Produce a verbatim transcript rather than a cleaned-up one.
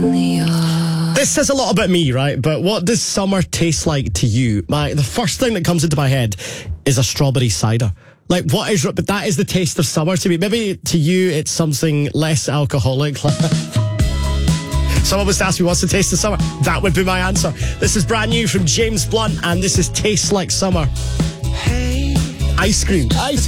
This says a lot about me, right? But what does summer taste like to you? My the first thing that comes into my head is a strawberry cider. Like, what is... But that is the taste of summer to me. Maybe to you, it's something less alcoholic. Someone was to ask me, what's the taste of summer? That would be my answer. This is brand new from James Blunt, and this is Tastes Like Summer. Hey. Ice cream. Ice